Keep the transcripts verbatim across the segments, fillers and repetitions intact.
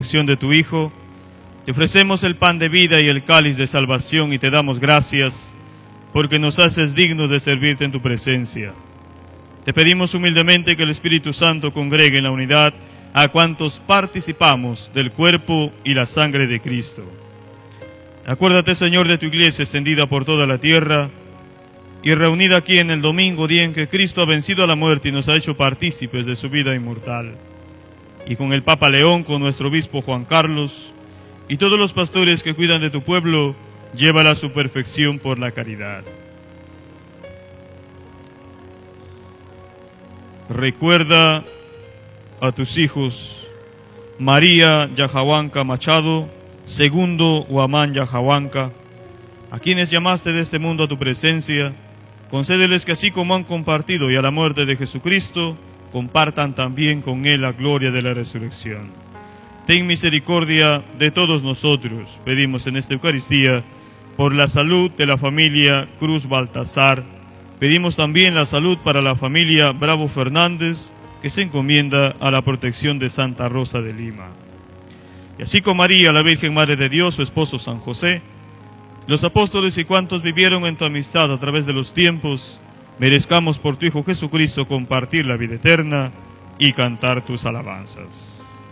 resurrección de tu Hijo, te ofrecemos el pan de vida y el cáliz de salvación y te damos gracias porque nos haces dignos de servirte en tu presencia. Te pedimos humildemente que el Espíritu Santo congregue en la unidad a cuantos participamos del cuerpo y la sangre de Cristo. Acuérdate, Señor, de tu iglesia extendida por toda la tierra y reunida aquí en el domingo, día en que Cristo ha vencido a la muerte y nos ha hecho partícipes de su vida inmortal. Y con el Papa León, con nuestro obispo Juan Carlos y todos los pastores que cuidan de tu pueblo, llévala a su perfección por la caridad. Recuerda a tus hijos María Yajahuanca Machado, Segundo Guamán Yajahuanca, a quienes llamaste de este mundo a tu presencia. Concédeles que así como han compartido y a la muerte de Jesucristo, compartan también con Él la gloria de la resurrección. Ten misericordia de todos nosotros, pedimos en esta Eucaristía, por la salud de la familia Cruz Baltasar. Pedimos también la salud para la familia Bravo Fernández, que se encomienda a la protección de Santa Rosa de Lima. Y así con María, la Virgen Madre de Dios, su esposo San José, los apóstoles y cuantos vivieron en tu amistad a través de los tiempos, merezcamos por tu Hijo Jesucristo compartir la vida eterna y cantar tus alabanzas.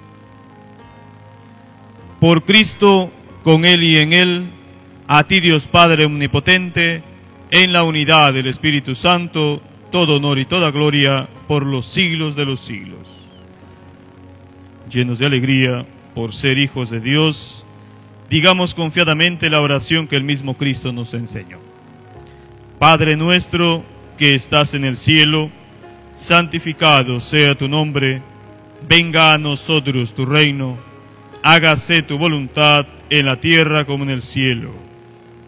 Por Cristo, con Él y en Él, a ti Dios Padre Omnipotente, en la unidad del Espíritu Santo, todo honor y toda gloria por los siglos de los siglos. Llenos de alegría por ser hijos de Dios, digamos confiadamente la oración que el mismo Cristo nos enseñó. Padre nuestro que estás en el cielo, santificado sea tu nombre, venga a nosotros tu reino, hágase tu voluntad en la tierra como en el cielo.